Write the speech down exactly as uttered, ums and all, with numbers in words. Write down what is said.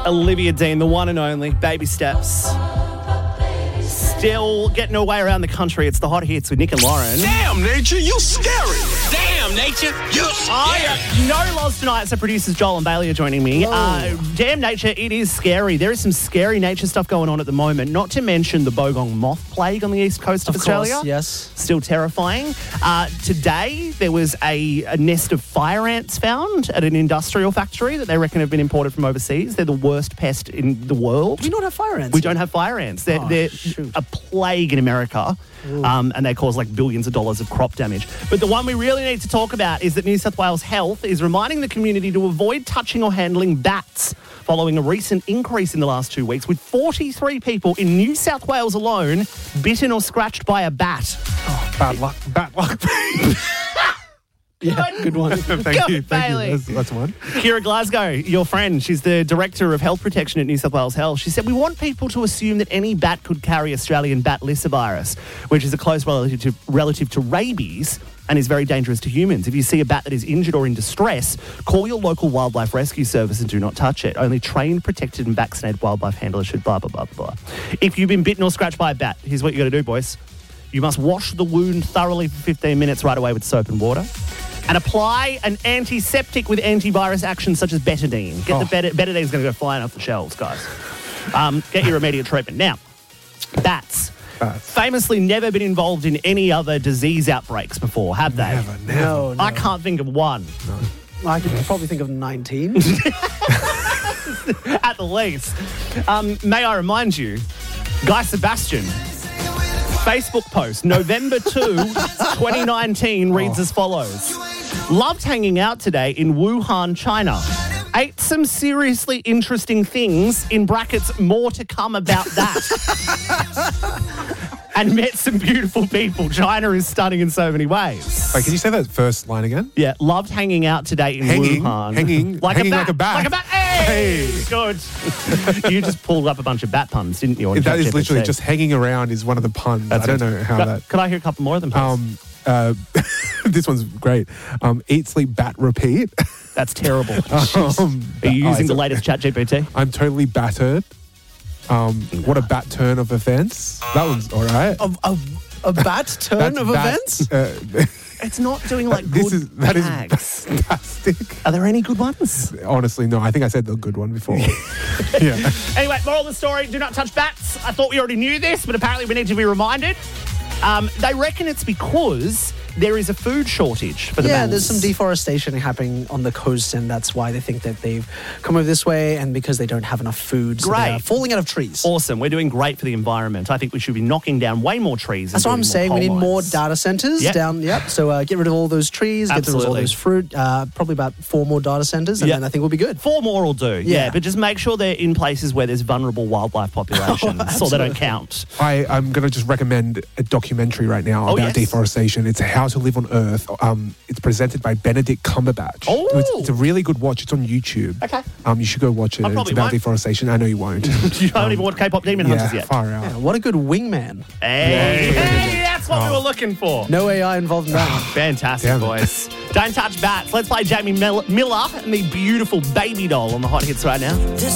Olivia Dean, the one and only, Baby Steps. Still getting her way around the country. It's the hot hits with Nick and Lauren. Damn, nature, you scary. Damn, nature, you scary. Oh, yeah. No Loz tonight, so producers Joel and Bailey are joining me. Uh, damn nature, it is scary. There is some scary nature stuff going on at the moment, not to mention the bogong moth plague on the east coast of, Of Australia. course, yes. Still terrifying. Uh, today, there was a, a nest of fire ants found at an industrial factory that they reckon have been imported from overseas. They're the worst pest in the world. Do we not have fire ants? We don't have fire ants. They're, Oh, they're shoot. a plague in America, um, and they cause like billions of dollars of crop damage. But the one we really need to talk about is that New South Wales Health is reminding the community to avoid touching or handling bats following a recent increase in the last two weeks, with forty-three people in New South Wales alone bitten or scratched by a bat. Bad luck. Bad luck. Yeah, good one. Thank Go, you. Thank Bailey. you. That's, that's one. Kira Glasgow, your friend, she's the Director of Health Protection at New South Wales Health. She said, we want people to assume that any bat could carry Australian bat lyssavirus, which is a close relative to, relative to rabies and is very dangerous to humans. If you see a bat that is injured or in distress, call your local wildlife rescue service and do not touch it. Only trained, protected and vaccinated wildlife handlers should blah, blah, blah, blah. If you've been bitten or scratched by a bat, here's what you got to do, boys. You must wash the wound thoroughly for fifteen minutes right away with soap and water. And apply an antiseptic with antivirus action such as betadine. Get Oh. the bet- betadine's going to go flying off the shelves, guys. Um, get your immediate treatment. Now, bats. Bats. Famously never been involved in any other disease outbreaks before, have they? Never, never. No, no. I can't think of one, I could probably think of nineteen. at the least. Um, may I remind you, Guy Sebastian, Facebook post, November second, twenty nineteen, reads as follows. Loved hanging out today in Wuhan, China. Ate some seriously interesting things, in brackets, more to come about that. And met some beautiful people. China is stunning in so many ways. Wait, can you say that first line again? Yeah, loved hanging out today in Hanging, Wuhan. hanging, hanging like a bat. Like a bat. Hey! Hey. Good. You just pulled up a bunch of bat puns, didn't you? on That is ChatGPT? literally just hanging around is one of the puns. That's I don't it. know how Could- that... Could I hear a couple more of them, please? Um, uh, this one's great. Um, eat, sleep, bat, repeat. That's terrible. um, Are you oh, using it's the a- latest ChatGPT? I'm totally battered. Um, what a bat turn of events. That one's all right. a, a, a bat turn That's of bat- events? Uh, It's not doing like this good is that is gags. fantastic. Are there any good ones? Honestly, no. I think I said the good one before. yeah. Anyway, moral of the story, do not touch bats. I thought we already knew this, but apparently we need to be reminded. Um, they reckon it's because there is a food shortage for the Yeah, mammals. there's some deforestation happening on the coast, and that's why they think that they've come over this way, and because they don't have enough food, so Great. they're falling out of trees. Awesome. We're doing great for the environment. I think we should be knocking down way more trees. and That's what I'm building saying. We need coal more mines. data centers Yep. down. Yep. So uh, get rid of all those trees, get rid of all Absolutely. those fruit. Uh, probably about four more data centers, and Yep. then I think we'll be good. Four more will do, yeah. Yeah. But just make sure they're in places where there's vulnerable wildlife populations, so they absolutely. don't count. I, I'm going to just recommend a documentary right now Oh, about yes. deforestation. It's How to Live on Earth. Um, it's presented by Benedict Cumberbatch. Oh. It's, it's a really good watch. It's on YouTube. Okay. Um, you should go watch it. I It's probably about won't. deforestation. I know you won't. You haven't even watched K-pop Demon Hunters yeah, yet. far out. Yeah, what a good wingman. Hey, hey, that's what we were looking for. No A I involved in that. Fantastic, Damn it. boys. Don't touch bats. Let's play Jamie Mil- Miller and the beautiful Baby Doll on the hot hits right now.